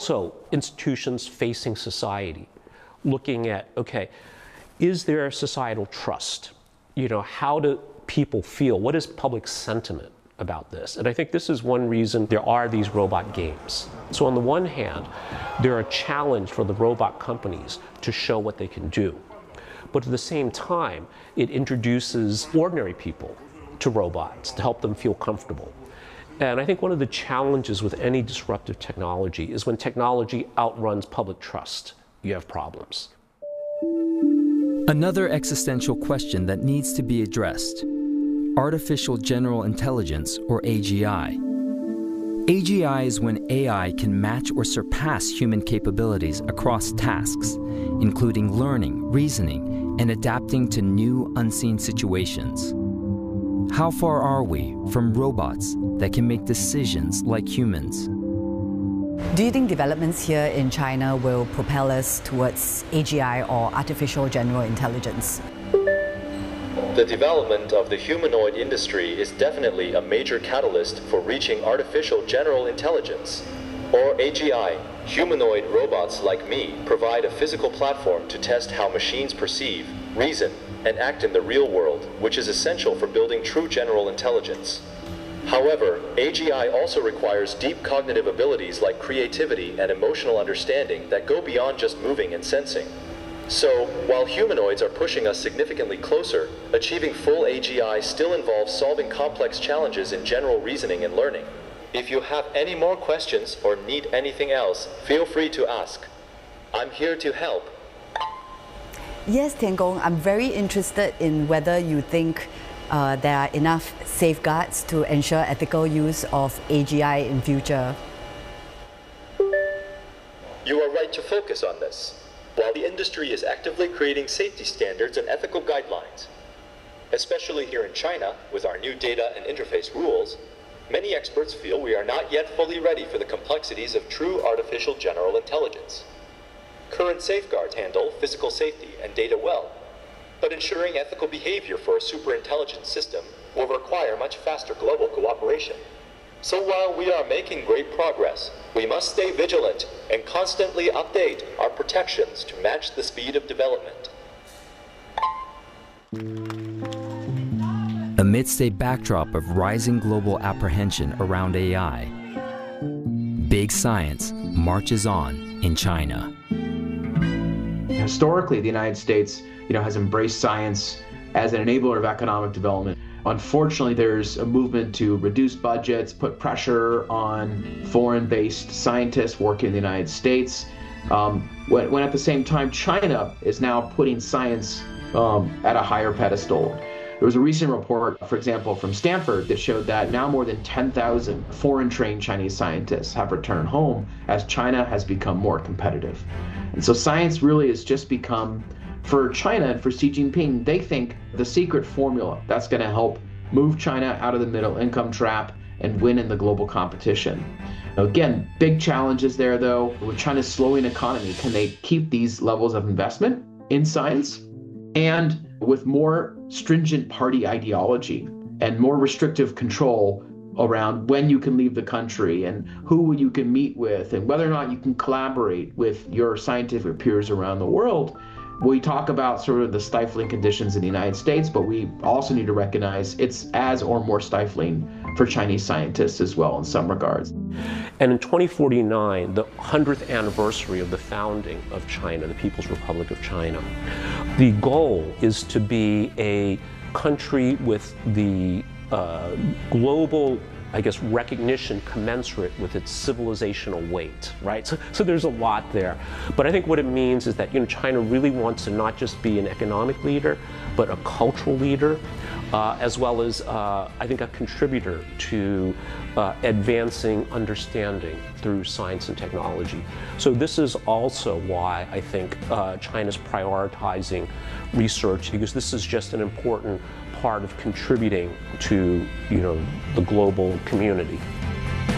also institutions facing society, looking at, okay, is there a societal trust? How do people feel? What is public sentiment about this? And I think this is one reason there are these robot games. So on the one hand, they're a challenge for the robot companies to show what they can do. But at the same time, it introduces ordinary people to robots to help them feel comfortable. And I think one of the challenges with any disruptive technology is when technology outruns public trust, you have problems. Another existential question that needs to be addressed: artificial general intelligence, or AGI. AGI is when AI can match or surpass human capabilities across tasks, including learning, reasoning, and adapting to new, unseen situations. How far are we from robots that can make decisions like humans? Do you think developments here in China will propel us towards AGI, or artificial general intelligence? The development of the humanoid industry is definitely a major catalyst for reaching artificial general intelligence, or AGI. Humanoid robots like me provide a physical platform to test how machines perceive, reason, and act in the real world, which is essential for building true general intelligence. However, AGI also requires deep cognitive abilities like creativity and emotional understanding that go beyond just moving and sensing. So, while humanoids are pushing us significantly closer, achieving full AGI still involves solving complex challenges in general reasoning and learning. If you have any more questions or need anything else, feel free to ask. I'm here to help. Yes, Tian-Gong, I'm very interested in whether you think there are enough safeguards to ensure ethical use of AGI in future. You are right to focus on this. While the industry is actively creating safety standards and ethical guidelines, especially here in China with our new data and interface rules, many experts feel we are not yet fully ready for the complexities of true artificial general intelligence. Current safeguards handle physical safety and data well, but ensuring ethical behavior for a superintelligent system will require much faster global cooperation. So while we are making great progress, we must stay vigilant and constantly update our protections to match the speed of development. Amidst a backdrop of rising global apprehension around AI, big science marches on in China. Historically, the United States, has embraced science as an enabler of economic development. Unfortunately, there's a movement to reduce budgets, put pressure on foreign-based scientists working in the United States, when at the same time China is now putting science at a higher pedestal. There was a recent report, for example, from Stanford that showed that now more than 10,000 foreign-trained Chinese scientists have returned home as China has become more competitive. And so science really has just become, for China and for Xi Jinping, they think the secret formula that's going to help move China out of the middle income trap and win in the global competition. Now, again, big challenges there, though. With China's slowing economy, can they keep these levels of investment in science? And with more stringent party ideology and more restrictive control around when you can leave the country and who you can meet with and whether or not you can collaborate with your scientific peers around the world, we talk about sort of the stifling conditions in the United States, but we also need to recognize it's as or more stifling for Chinese scientists as well in some regards. And in 2049, the 100th anniversary of the founding of China, the People's Republic of China, the goal is to be a country with the global, recognition commensurate with its civilizational weight, right? So there's a lot there. But I think what it means is that, China really wants to not just be an economic leader, but a cultural leader, as well as, a contributor to advancing understanding through science and technology. So this is also why I think China's prioritizing research, because this is just an important part of contributing to, the global community.